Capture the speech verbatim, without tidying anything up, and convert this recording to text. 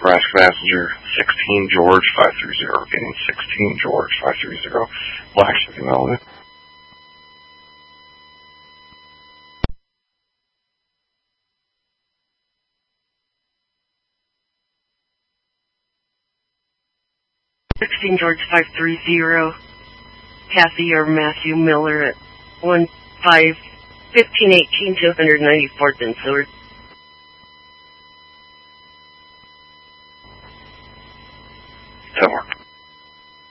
Nebraska passenger sixteen George five three zero, getting sixteen George five three zero, Black Chevy Malibu. sixteen George five three zero, Kathy or Matthew Miller at one five fifteen eighteen two hundred ninety-fourth and Seward.